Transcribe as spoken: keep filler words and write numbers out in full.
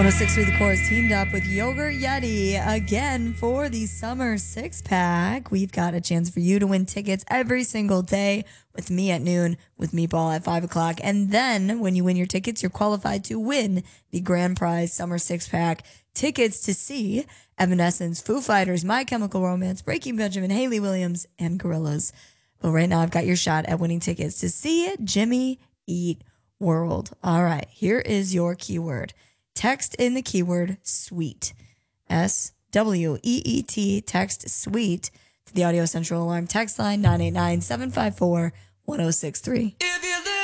one oh six point three The Core is teamed up with Yogurt Yeti again for the summer six pack. We've got a chance for you to win tickets every single day with me at noon, with Meatball at five o'clock. And then when you win your tickets, you're qualified to win the grand prize summer six pack tickets to see Evanescence, Foo Fighters, My Chemical Romance, Breaking Benjamin, Hayley Williams, and Gorillaz. But right now I've got your shot at winning tickets to see Jimmy Eat World. All right, here is your keyword. Text in the keyword sweet. S W E E T, text sweet to the Audio Central Alarm text line nine eight nine, seven five four, one oh six three.